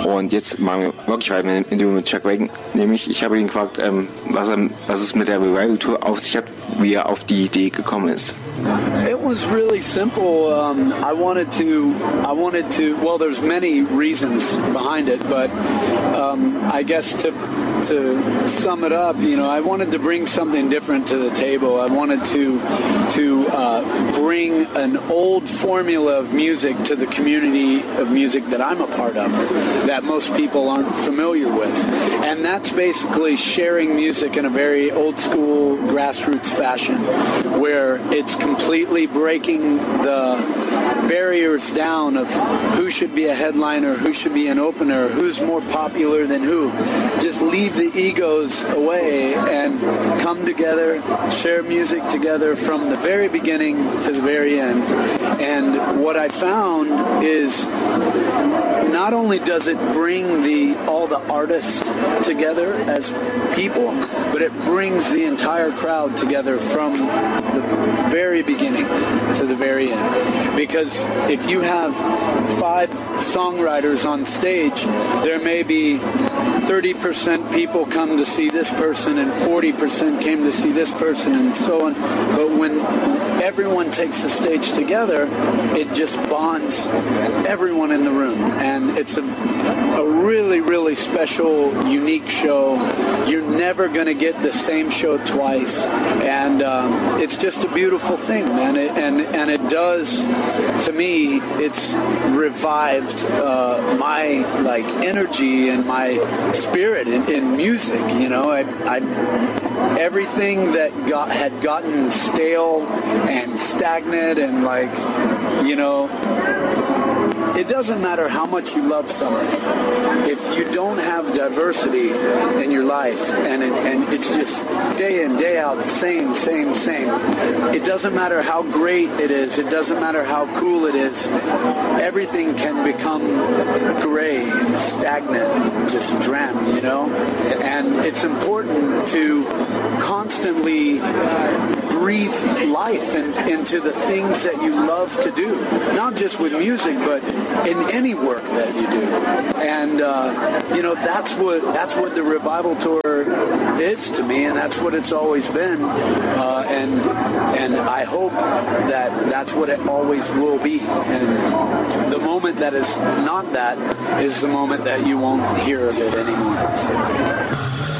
Und jetzt machen wir wirklich weiter mit dem Interview mit Chuck Ragan. Nämlich, ich habe ihn gefragt, was es mit der Revival Tour auf sich hat, wie er auf die Idee gekommen ist. It was really simple. I wanted to, well, there's many reasons behind it, but I guess to sum it up, I wanted to bring something different to the table. I wanted to bring an old formula of music to the community of music that I'm a part of, that most people aren't familiar with. And that's basically sharing music in a very old school grassroots fashion, where it's completely breaking the barriers down of who should be a headliner, who should be an opener, who's more popular than who. Just leave the egos away and come together, share music together from the very beginning to the very end. And what I found is not only does it bring all the artists together as people, but it brings the entire crowd together from the very beginning to the very end. Because if you have 5 songwriters on stage, there may be 30% people come to see this person and 40% came to see this person and so on. But when everyone takes the stage together, it just bonds everyone in the room. And it's a really, really special, unique show. You're never going to get the same show twice. And it's just a beautiful thing, man. And it does, to me, it's revived my energy and my spirit in music. Everything that had gotten stale and stagnant and it doesn't matter how much you love something. If you don't have diversity in your life and it's just day in, day out, same. It doesn't matter how great it is. It doesn't matter how cool it is. Everything can become gray and stagnant and just drab, And it's important to constantly breathe life into the things that you love to do. Not just with music, but in any work that you do. And that's what the Revival Tour is to me, and that's what it's always been. And I hope that that's what it always will be. And the moment that is not that is the moment that you won't hear of it anymore. So.